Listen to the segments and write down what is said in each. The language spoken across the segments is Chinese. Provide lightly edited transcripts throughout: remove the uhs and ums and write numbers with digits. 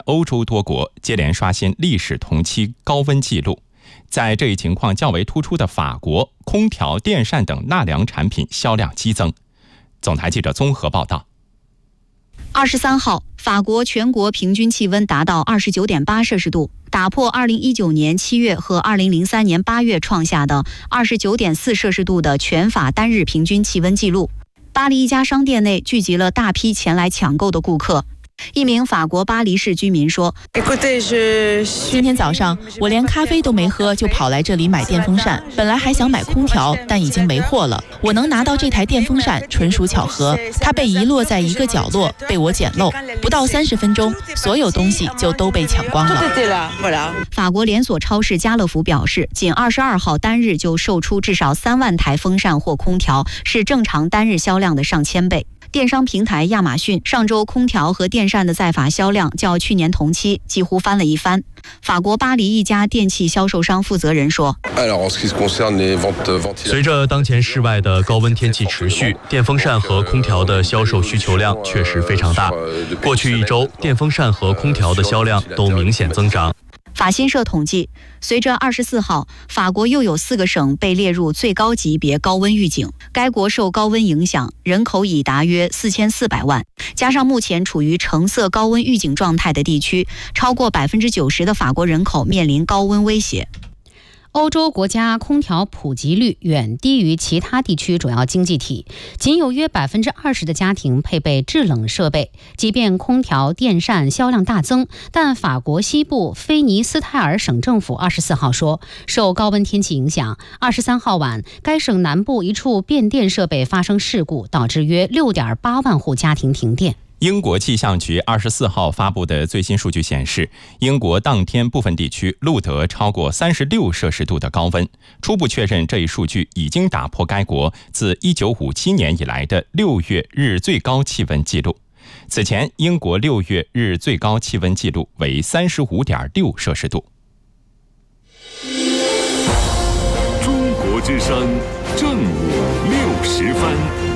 欧洲多国接连刷新历史同期高温记录。在这一情况较为突出的法国，空调、电扇等纳凉产品销量激增。总台记者综合报道。 23号，法国全国平均气温达到 29.8 摄氏度，打破2019年7月和2003年8月创下的 29.4 摄氏度的全法单日平均气温纪录。巴黎一家商店内聚集了大批前来抢购的顾客。一名法国巴黎市居民说：“ 今天早上我连咖啡都没喝，就跑来这里买电风扇。本来还想买空调，但已经没货了。我能拿到这台电风扇纯属巧合，它被遗落在一个角落，被我捡漏。不到30分钟，所有东西就都被抢光了。” 法国连锁超市家乐福表示，仅22号单日就售出至少3万台风扇或空调，是正常单日销量的上千倍。电商平台亚马逊上周空调和电扇的在法销量较去年同期几乎翻了一番。法国巴黎一家电器销售商负责人说：“ 随着当前室外的高温天气持续，电风扇和空调的销售需求量确实非常大。过去1周，电风扇和空调的销量都明显增长。” 法新社统计，随着24号法国又有4个省被列入最高级别高温预警，该国受高温影响，人口已达约4400万，加上目前处于橙色高温预警状态的地区，超过90%的法国人口面临高温威胁。 欧洲国家空调普及率远低于其他地区主要经济体，仅有约20%的家庭配备制冷设备。即便空调、电扇销量大增，但法国西部菲尼斯泰尔省政府24号说，受高温天气影响，23号晚，该省南部一处变电设备发生事故，导致约6.8万户家庭停电。 英国气象局24号发布的最新数据显示，英国当天部分地区录得超过36摄氏度的高温，初步确认这一数据已经打破该国自1957年以来的6月日最高气温纪录。此前，英国6月日最高气温纪录为35.6摄氏度。 中国之声，正午60分。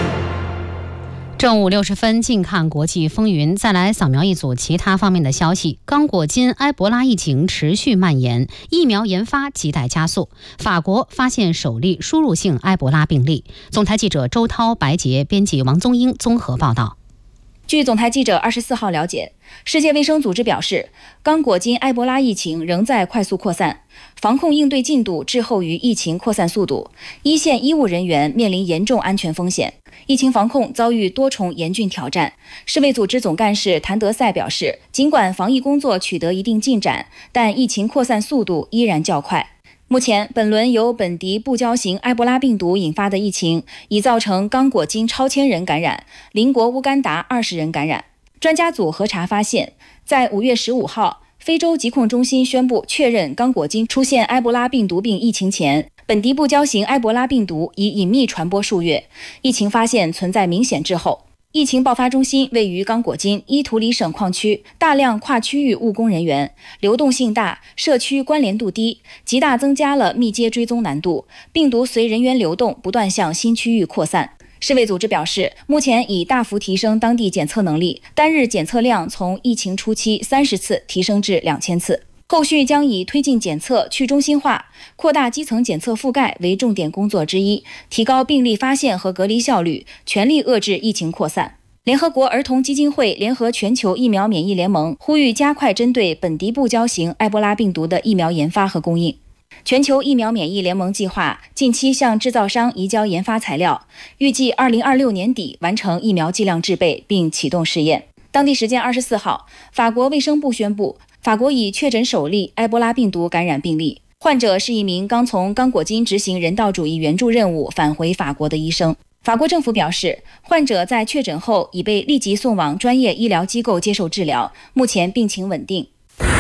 正午60分，近看国际风云。再来扫描一组其他方面的消息。刚果金埃博拉疫情持续蔓延，疫苗研发亟待加速。法国发现首例输入性埃博拉病例。总台记者周涛、白洁，编辑王宗英综合报道。 据总台记者24号了解，世界卫生组织表示，刚果金埃博拉疫情仍在快速扩散，防控应对进度滞后于疫情扩散速度，一线医务人员面临严重安全风险，疫情防控遭遇多重严峻挑战。世卫组织总干事谭德赛表示，尽管防疫工作取得一定进展，但疫情扩散速度依然较快。目前，本轮由本迪布胶型埃博拉病毒引发的疫情已造成刚果金超千人感染，邻国乌干达20人感染。专家组核查发现，在5月15号，非洲疾控中心宣布确认刚果金出现埃博拉病毒病疫情前，本迪布胶型埃博拉病毒已隐秘传播数月，疫情发现存在明显滞后。疫情爆发中心位于刚果金伊图里省矿区，大量跨区域务工人员，流动性大，社区关联度低，极大增加了密接追踪难度。病毒随人员流动不断向新区域扩散。世卫组织表示，目前已大幅提升当地检测能力，单日检测量从疫情初期30次提升至2000次。后续将以推进检测去中心化、扩大基层检测覆盖为重点工作之一，提高病例发现和隔离效率，全力遏制疫情扩散。联合国儿童基金会联合全球疫苗免疫联盟呼吁加快针对本迪布胶型埃博拉病毒的疫苗研发和供应。全球疫苗免疫联盟计划近期向制造商移交研发材料，预计2026年底完成疫苗剂量制备并启动试验。当地时间24号，法国卫生部宣布，法国已确诊首例埃博拉病毒感染病例，患者是一名刚从刚果金执行人道主义援助任务返回法国的医生。法国政府表示，患者在确诊后已被立即送往专业医疗机构接受治疗，目前病情稳定。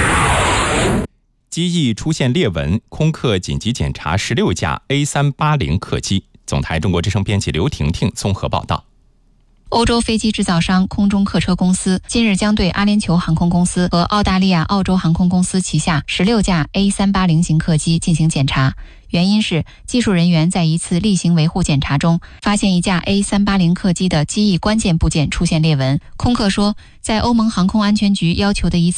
机翼出现裂纹，空客紧急检查16架 A380 客机。总台中国之声编辑刘婷婷综合报道。 欧洲飞机制造商空中客车公司今日将对阿联酋航空公司和澳大利亚澳洲航空公司旗下16架 A380 型客机进行检查，原因是技术人员在一次例行维护检查中发现一架 A380 客机的机翼关键部件出现裂纹。空客说，在欧盟航空安全局要求的一次